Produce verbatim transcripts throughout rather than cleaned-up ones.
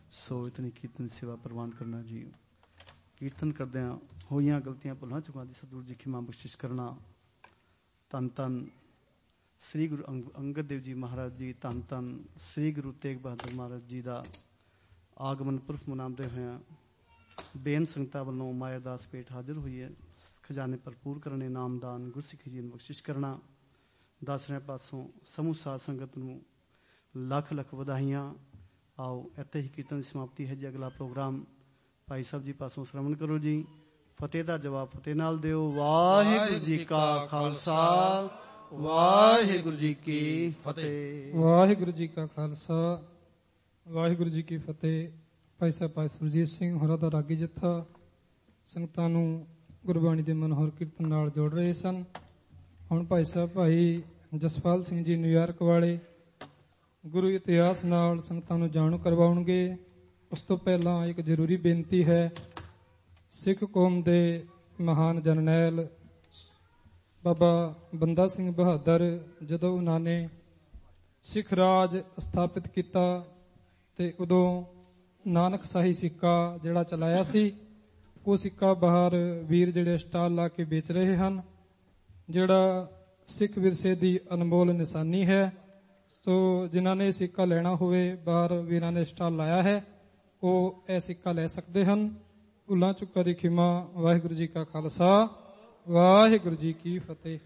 ਸੋ ਇਤਨੀ ਕੀਰਤਨ ਸੇਵਾ ਪ੍ਰਵਾਨ ਕਰਨਾ ਜੀ। ਕੀਰਤਨ ਕਰਦਿਆਂ ਹੋਈਆਂ ਗਲਤੀਆਂ ਭੁੱਲਾਂ ਚੁੱਕਾਂ ਦੀ ਸਤਿਗੁਰੂ ਜੀ ਖਿਮਾ ਬਖਸ਼ਿਸ਼ ਕਰਨਾ। ਧੰਨ ਧੰਨ ਸ੍ਰੀ ਗੁਰੂ ਅੰਗ ਅੰਗਦ ਦੇਵ ਜੀ ਮਹਾਰਾਜ ਜੀ, ਧੰਨ ਧੰਨ ਸ੍ਰੀ ਗੁਰੂ ਤੇਗ ਬਹਾਦਰ ਮਹਾਰਾਜ ਜੀ ਦਾ ਆਗਮਨ ਪੁਰਖ ਮਨਾਉਂਦੇ ਹੋਇਆਂ ਬੇਨ ਸੰਗਤਾਂ ਵੱਲੋਂ ਮਾਇਆ ਅਰਦਾਸ ਭੇਟ ਹਾਜ਼ਰ ਹੋਈ ਹੈ। ਖਜ਼ਾਨੇ ਭਰਪੂਰ ਕਰਨੇ, ਨਾਮਦਾਨ ਗੁਰਸਿੱਖੀ ਜੀ ਨੂੰ ਬਖਸ਼ਿਸ਼ ਕਰਨਾ। ਦਸਰਿਆਂ ਪਾਸੋਂ ਸਮੂਹ ਸਾਧ ਸੰਗਤ ਨੂੰ ਲੱਖ ਲੱਖ ਵਧਾਈਆਂ। ਆਓ ਇੱਥੇ ਹੀ ਕੀਰਤਨ ਦੀ ਸਮਾਪਤੀ ਹੈ ਜੀ। ਅਗਲਾ ਪ੍ਰੋਗਰਾਮ ਭਾਈ ਸਾਹਿਬ ਜੀ ਪਾਸੋਂ ਸ਼ਰਵਣ ਕਰੋ ਜੀ। ਫਤਿਹ ਦਾ ਜਵਾਬ ਫਤਿਹ ਨਾਲ ਦਿਓ। ਵਾਹਿਗੁਰੂ ਜੀ ਕਾ ਖਾਲਸਾ, ਵਾਹਿਗੁਰੂ ਜੀ ਕੀ ਫਤਿਹ। ਵਾਹਿਗੁਰੂ ਜੀ ਕਾ ਖਾਲਸਾ, ਵਾਹਿਗੁਰੂ ਜੀ ਕੀ ਫਤਿਹ। ਭਾਈ ਸਾਹਿਬ ਭਾਈ ਸੁਰਜੀਤ ਸਿੰਘ ਹੋਰਾਂ ਦਾ ਰਾਗੀ ਜੱਥਾ ਸੰਗਤਾਂ ਨੂੰ ਗੁਰਬਾਣੀ ਦੇ ਮਨੋਹਰ ਕੀਰਤਨ ਨਾਲ ਜੋੜ ਰਹੇ ਸਨ। ਹੁਣ ਭਾਈ ਸਾਹਿਬ ਭਾਈ ਜਸਪਾਲ ਸਿੰਘ ਜੀ ਨਿਊਯਾਰਕ ਵਾਲੇ ਗੁਰੂ ਇਤਿਹਾਸ ਨਾਲ ਸੰਗਤਾਂ ਨੂੰ ਜਾਣੂ ਕਰਵਾਉਣਗੇ। ਉਸ ਤੋਂ ਪਹਿਲਾਂ ਇੱਕ ਜ਼ਰੂਰੀ ਬੇਨਤੀ ਹੈ। ਸਿੱਖ ਕੌਮ ਦੇ ਮਹਾਨ ਜਰਨੈਲ ਬਾਬਾ ਬੰਦਾ ਸਿੰਘ ਬਹਾਦਰ, ਜਦੋਂ ਉਹਨਾਂ ਨੇ ਸਿੱਖ ਰਾਜ ਸਥਾਪਿਤ ਕੀਤਾ ਤੇ ਉਦੋਂ ਨਾਨਕ ਸ਼ਾਹੀ ਸਿੱਕਾ ਜਿਹੜਾ ਚਲਾਇਆ ਸੀ, ਉਹ ਸਿੱਕਾ ਬਾਹਰ ਵੀਰ ਜਿਹੜੇ ਸਟਾਲ ਲਾ ਕੇ ਵੇਚ ਰਹੇ ਹਨ, ਜਿਹੜਾ ਸਿੱਖ ਵਿਰਸੇ ਦੀ ਅਨਮੋਲ ਨਿਸ਼ਾਨੀ ਹੈ। ਸੋ ਜਿਨ੍ਹਾਂ ਨੇ ਸਿੱਕਾ ਲੈਣਾ ਹੋਵੇ, ਬਾਹਰ ਵੀਰਾਂ ਨੇ ਸਟਾਲ ਲਾਇਆ ਹੈ, ਉਹ ਇਹ ਸਿੱਕਾ ਲੈ ਸਕਦੇ ਹਨ। ਭੁੱਲਾਂ ਚੁੱਕਾਂ ਦੀ ਖਿਮਾ। ਵਾਹਿਗੁਰੂ ਜੀ ਕਾ ਖਾਲਸਾ, ਵਾਹਿਗੁਰੂ ਜੀ ਕੀ ਫਤਿਹ।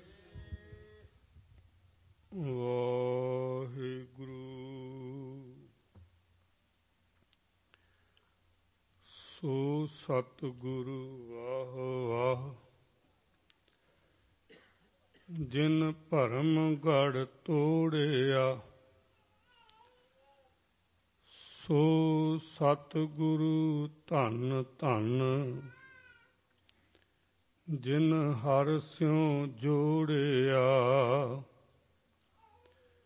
ਵਾਹਿਗੁਰੂ ਸੋ ਸਤਿਗੁਰੂ ਵਾਹ ਵਾਹ, ਜਿਨ ਭਰਮ ਗੜ ਤੋੜਿਆ, ਸੋ ਸਤਿਗੁਰੂ ਧੰਨ ਧੰਨ, ਜਿਨ ਹਰਿ ਸਿਉ ਜੋੜਿਆ।